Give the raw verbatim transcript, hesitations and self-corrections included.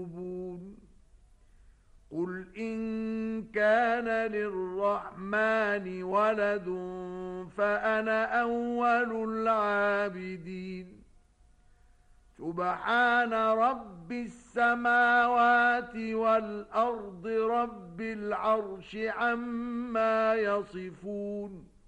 قل إن كان للرحمن ولد فأنا أول العابدين سبحان رب السماوات والأرض رب العرش عما يصفون